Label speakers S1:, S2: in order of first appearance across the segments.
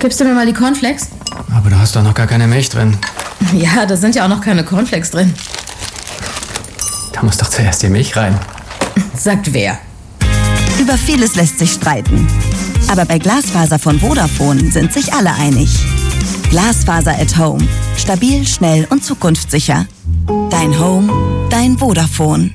S1: Gibst du mir mal die Cornflakes?
S2: Aber du hast doch noch gar keine Milch drin.
S1: Ja, da sind ja auch noch keine Cornflakes drin.
S2: Da muss doch zuerst die Milch rein.
S1: Sagt wer?
S3: Über vieles lässt sich streiten. Aber bei Glasfaser von Vodafone sind sich alle einig. Glasfaser at Home. Stabil, schnell und zukunftssicher. Dein Home, dein Vodafone.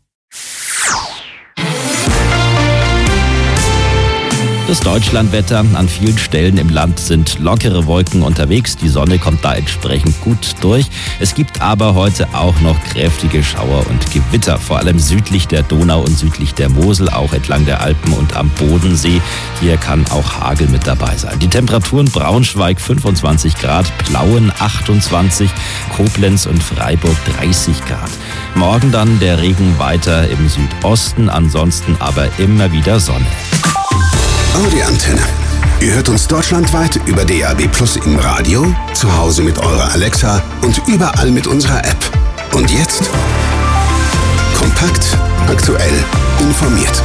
S4: Das Deutschlandwetter. An vielen Stellen im Land sind lockere Wolken unterwegs. Die Sonne kommt da entsprechend gut durch. Es gibt aber heute auch noch kräftige Schauer und Gewitter, vor allem südlich der Donau und südlich der Mosel, auch entlang der Alpen und am Bodensee. Hier kann auch Hagel mit dabei sein. Die Temperaturen: Braunschweig 25 Grad, Plauen 28, Koblenz und Freiburg 30 Grad. Morgen dann der Regen weiter im Südosten, ansonsten aber immer wieder Sonne.
S5: Audi Antenne. Ihr hört uns deutschlandweit über DAB+ im Radio, zu Hause mit eurer Alexa und überall mit unserer App. Und jetzt kompakt, aktuell, informiert.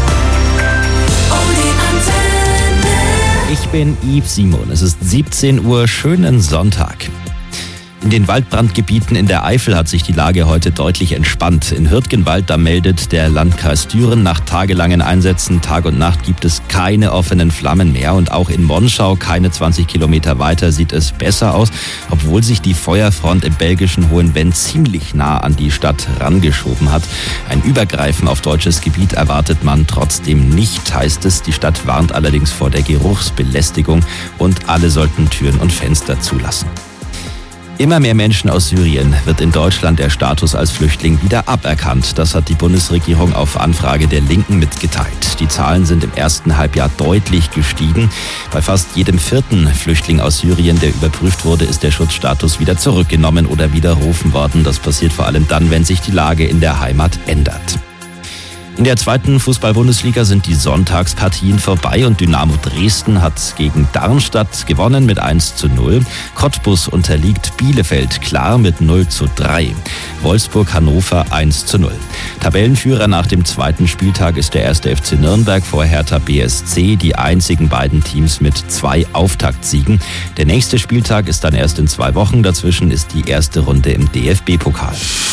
S4: Ich bin Yves Simon. Es ist 17 Uhr. Schönen Sonntag. In den Waldbrandgebieten in der Eifel hat sich die Lage heute deutlich entspannt. In Hürtgenwald, da meldet der Landkreis Düren, nach tagelangen Einsätzen Tag und Nacht gibt es keine offenen Flammen mehr. Und auch in Monschau, keine 20 Kilometer weiter, sieht es besser aus, obwohl sich die Feuerfront im belgischen Hohenvenn ziemlich nah an die Stadt rangeschoben hat. Ein Übergreifen auf deutsches Gebiet erwartet man trotzdem nicht, heißt es. Die Stadt warnt allerdings vor der Geruchsbelästigung und alle sollten Türen und Fenster zulassen. Immer mehr Menschen aus Syrien wird in Deutschland der Status als Flüchtling wieder aberkannt. Das hat die Bundesregierung auf Anfrage der Linken mitgeteilt. Die Zahlen sind im ersten Halbjahr deutlich gestiegen. Bei fast jedem vierten Flüchtling aus Syrien, der überprüft wurde, ist der Schutzstatus wieder zurückgenommen oder widerrufen worden. Das passiert vor allem dann, wenn sich die Lage in der Heimat ändert. In der zweiten Fußball-Bundesliga sind die Sonntagspartien vorbei und Dynamo Dresden hat gegen Darmstadt gewonnen mit 1:0. Cottbus unterliegt Bielefeld klar mit 0:3. Wolfsburg-Hannover 1:0. Tabellenführer nach dem zweiten Spieltag ist der 1. FC Nürnberg vor Hertha BSC, die einzigen beiden Teams mit 2 Auftaktsiegen. Der nächste Spieltag ist dann erst in 2 Wochen. Dazwischen ist die erste Runde im DFB-Pokal.